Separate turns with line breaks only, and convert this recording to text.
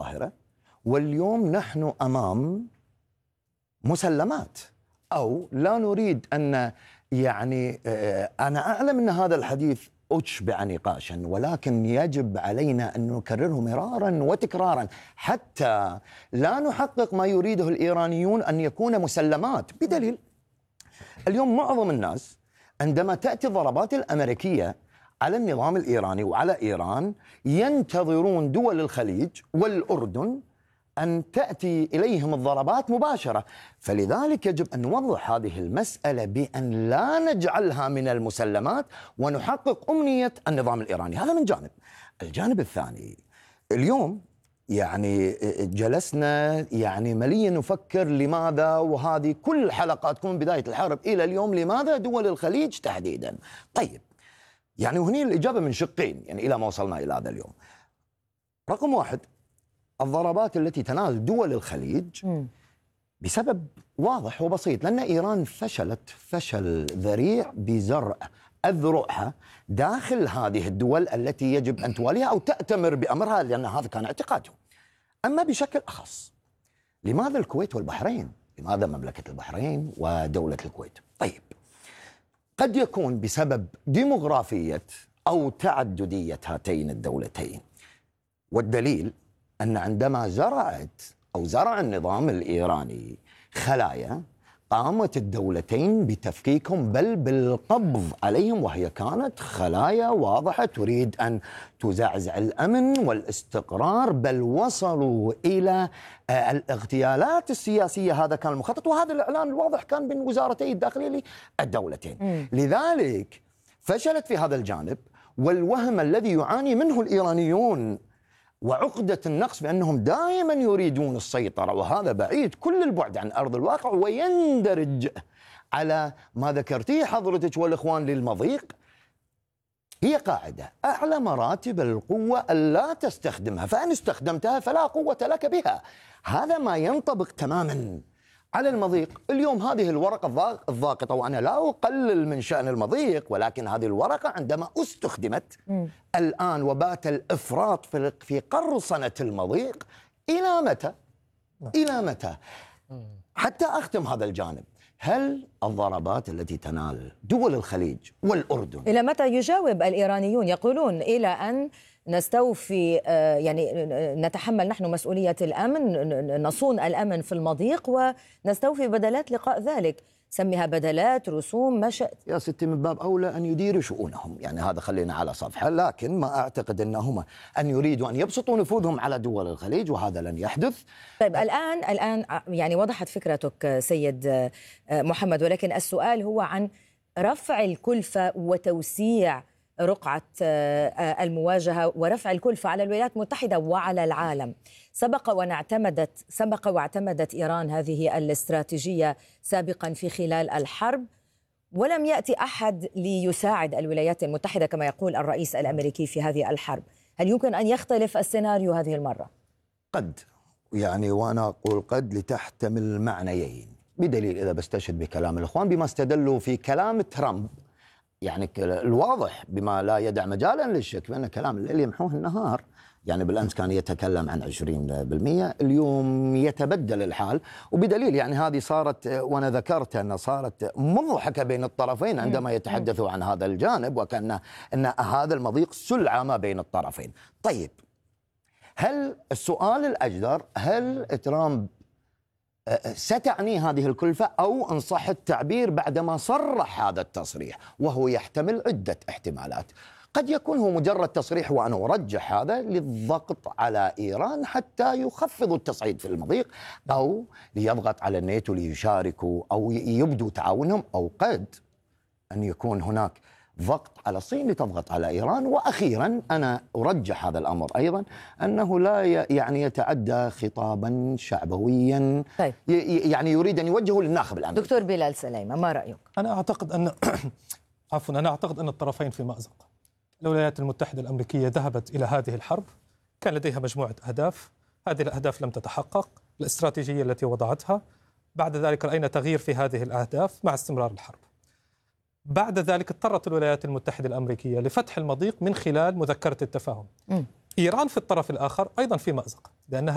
ظاهرة، واليوم نحن أمام مسلمات، أو لا نريد أن أنا أعلم أن هذا الحديث أشبع نقاشا، ولكن يجب علينا أن نكرره مرارا وتكرارا حتى لا نحقق ما يريده الإيرانيون أن يكون مسلمات. بدليل اليوم معظم الناس عندما تأتي الضربات الأمريكية على النظام الإيراني وعلى إيران ينتظرون دول الخليج والأردن أن تأتي إليهم الضربات مباشرة. فلذلك يجب أن نوضح هذه المسألة بأن لا نجعلها من المسلمات ونحقق أمنية النظام الإيراني. هذا من جانب. الجانب الثاني، اليوم جلسنا مليا نفكر لماذا، وهذه كل حلقاتكم من بداية الحرب إلى اليوم، لماذا دول الخليج تحديدا؟ طيب، وهني الإجابة من شقين إلى ما وصلنا إلى هذا اليوم. رقم واحد، الضربات التي تنال دول الخليج بسبب واضح وبسيط، لأن إيران فشلت فشل ذريع بزرع أذرعها داخل هذه الدول التي يجب أن تواليها أو تأتمر بأمرها، لأن هذا كان اعتقادهم. أما بشكل أخص، لماذا الكويت والبحرين؟ لماذا مملكة البحرين ودولة الكويت؟ طيب، قد يكون بسبب ديموغرافية أو تعددية هاتين الدولتين، والدليل أن عندما زرع النظام الإيراني خلايا، قامت الدولتين بتفكيكهم بل بالقبض عليهم، وهي كانت خلايا واضحة تريد أن تزعزع الأمن والاستقرار، بل وصلوا إلى الاغتيالات السياسية. هذا كان المخطط، وهذا الإعلان الواضح كان من وزارتي الداخلية للدولتين. لذلك فشلت في هذا الجانب، والوهم الذي يعاني منه الإيرانيون وعقدة النقص بأنهم دائما يريدون السيطرة، وهذا بعيد كل البعد عن أرض الواقع، ويندرج على ما ذكرتيه حضرتك والإخوان للمضيق. هي قاعدة: أعلى مراتب القوة ألا تستخدمها، فإن استخدمتها فلا قوة لك بها. هذا ما ينطبق تماما على المضيق. اليوم هذه الورقة الضاغطة، وأنا لا أقلل من شأن المضيق، ولكن هذه الورقة عندما استخدمت الآن وبات الإفراط في قرصنة المضيق، إلى متى؟ إلى متى؟ حتى أختم هذا الجانب، هل الضربات التي تنال دول الخليج والأردن
إلى متى؟ يجاوب الإيرانيون يقولون إلى أن نستوفي، نتحمل نحن مسؤولية الأمن، نصون الأمن في المضيق ونستوفي بدلات لقاء ذلك. سميها بدلات، رسوم، ما شئت.
يا ستي، من باب أولى أن يديروا شؤونهم، هذا خلينا على صفحة، لكن ما أعتقد أنهم أن يريدوا أن يبسطوا نفوذهم على دول الخليج، وهذا لن يحدث.
طيب، الآن وضحت فكرتك سيد محمد، ولكن السؤال هو عن رفع الكلفة وتوسيع رقعة المواجهة ورفع الكلفة على الولايات المتحدة وعلى العالم. سبق واعتمدت إيران هذه الاستراتيجية سابقا في خلال الحرب، ولم يأتي أحد ليساعد الولايات المتحدة كما يقول الرئيس الأمريكي في هذه الحرب. هل يمكن أن يختلف السيناريو هذه المرة؟
قد، وأنا أقول قد لتحتمل معنيين، بدليل إذا بستشهد بكلام الإخوان بما استدلوا في كلام ترامب، الواضح بما لا يدع مجالا للشك بأن كلام الليل يمحوه النهار. بالأمس كان يتكلم عن 20%، اليوم يتبدل الحال، وبدليل هذه صارت، وأنا ذكرت أن صارت مضحكة بين الطرفين عندما يتحدثوا عن هذا الجانب، وكأن هذا المضيق سلعة ما بين الطرفين. طيب، هل السؤال الأجدر، هل ترامب ستعني هذه الكلفة، أو إن صح التعبير بعدما صرح هذا التصريح، وهو يحتمل عدة احتمالات. قد يكون هو مجرد تصريح، وأنا أرجح هذا للضغط على إيران حتى يخفضوا التصعيد في المضيق، أو ليضغط على الناتو ليشاركوا أو يبدوا تعاونهم، أو قد أن يكون هناك ضغط على الصين لتضغط على إيران. وأخيرا أنا أرجح هذا الأمر أيضا أنه لا يتعدى خطابا شعبويا.
طيب.
يريد أن يوجهه للناخب الأمريكي.
دكتور بلال سليمة، ما رأيك؟
أنا أعتقد أن أنا أعتقد أن الطرفين في مأزق. الولايات المتحدة الأمريكية ذهبت إلى هذه الحرب، كان لديها مجموعة أهداف، هذه الأهداف لم تتحقق، الاستراتيجية التي وضعتها، بعد ذلك رأينا تغيير في هذه الأهداف مع استمرار الحرب. بعد ذلك اضطرت الولايات المتحدة الأمريكية لفتح المضيق من خلال مذكرة التفاهم. إيران في الطرف الآخر أيضا في مأزق، لأنها